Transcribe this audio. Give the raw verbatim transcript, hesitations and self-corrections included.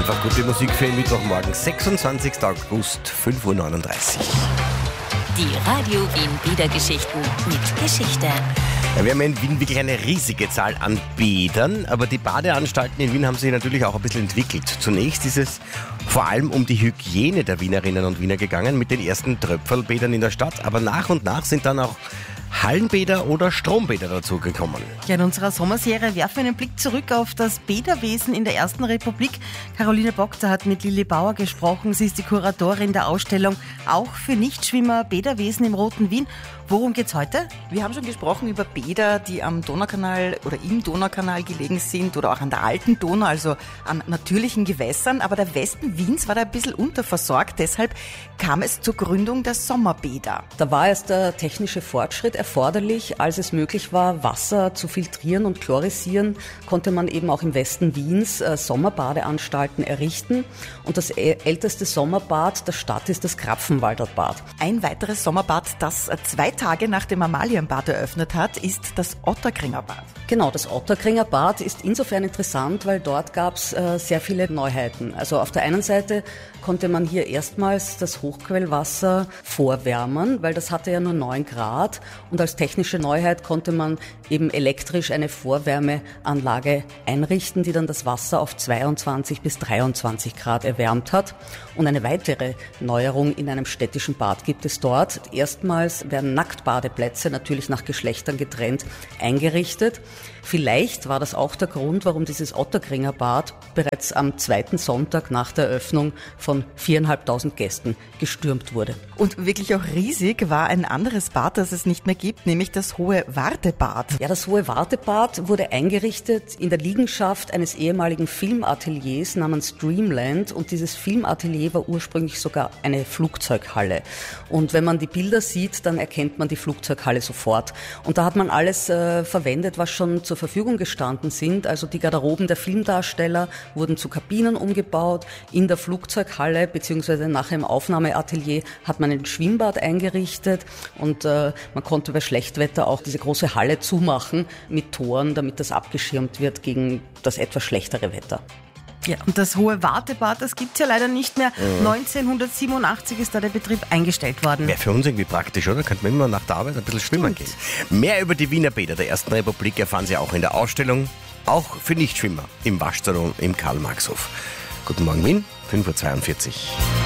einfach gute Musik für den Mittwochmorgen, sechsundzwanzigster August, fünf Uhr neununddreißig. Die Radio Wien Bädergeschichten mit Geschichte. Ja, wir haben in Wien wirklich eine riesige Zahl an Bädern, aber die Badeanstalten in Wien haben sich natürlich auch ein bisschen entwickelt. Zunächst ist es vor allem um die Hygiene der Wienerinnen und Wiener gegangen mit den ersten Tröpfelbädern in der Stadt, aber nach und nach sind dann auch Hallenbäder oder Strombäder dazugekommen. Ja, in unserer Sommerserie werfen wir einen Blick zurück auf das Bäderwesen in der Ersten Republik. Caroline Bockter hat mit Lilli Bauer gesprochen. Sie ist die Kuratorin der Ausstellung Auch für Nichtschwimmer Bäderwesen im Roten Wien. Worum geht's heute? Wir haben schon gesprochen über Bäder, die am Donaukanal oder im Donaukanal gelegen sind oder auch an der alten Donau, also an natürlichen Gewässern. Aber der Westen Wiens war da ein bisschen unterversorgt. Deshalb kam es zur Gründung der Sommerbäder. Da war erst der technische Fortschritt erforderlich. Als es möglich war, Wasser zu filtrieren und chlorisieren, konnte man eben auch im Westen Wiens äh, Sommerbadeanstalten errichten. Und das älteste Sommerbad der Stadt ist das Krapfenwalder Bad. Ein weiteres Sommerbad, das zwei Tage nach dem Amalienbad eröffnet hat, ist das Ottakringer Bad. Genau, das Ottakringer Bad ist insofern interessant, weil dort gab es äh, sehr viele Neuheiten. Also auf der einen Seite konnte man hier erstmals das Hochquellwasser vorwärmen, weil das hatte ja nur neun Grad. Und als technische Neuheit konnte man eben elektrisch eine Vorwärmeanlage einrichten, die dann das Wasser auf zweiundzwanzig bis dreiundzwanzig Grad erwärmt hat. Und eine weitere Neuerung in einem städtischen Bad gibt es dort. Erstmals werden Nacktbadeplätze, natürlich nach Geschlechtern getrennt, eingerichtet. Vielleicht war das auch der Grund, warum dieses Ottakringer Bad bereits am zweiten Sonntag nach der Eröffnung von viertausendfünfhundert Gästen gestürmt wurde. Und wirklich auch riesig war ein anderes Bad, das es nicht mehr gibt, nämlich das Hohe Wartebad. Ja, das Hohe Wartebad wurde eingerichtet in der Liegenschaft eines ehemaligen Filmateliers namens Dreamland, und dieses Filmatelier war ursprünglich sogar eine Flugzeughalle. Und wenn man die Bilder sieht, dann erkennt man die Flugzeughalle sofort. Und da hat man alles äh, verwendet, was schon zur Verfügung gestanden sind. Also die Garderoben der Filmdarsteller wurden zu Kabinen umgebaut. In der Flugzeughalle bzw. nachher im Aufnahmeatelier hat man ein Schwimmbad eingerichtet, und äh, man konnte bei Schlechtwetter auch diese große Halle zumachen mit Toren, damit das abgeschirmt wird gegen das etwas schlechtere Wetter. Ja, und das Hohe Wartebad, das gibt's ja leider nicht mehr. Mhm. neunzehnhundertsiebenundachtzig ist da der Betrieb eingestellt worden. Wäre für uns irgendwie praktisch, oder? Könnte man immer nach der Arbeit ein bisschen schwimmen gehen. Mehr über die Wiener Bäder der Ersten Republik erfahren Sie auch in der Ausstellung Auch für Nichtschwimmer im Waschsalon im Karl-Marx-Hof. Guten Morgen Wien, fünf Uhr zweiundvierzig.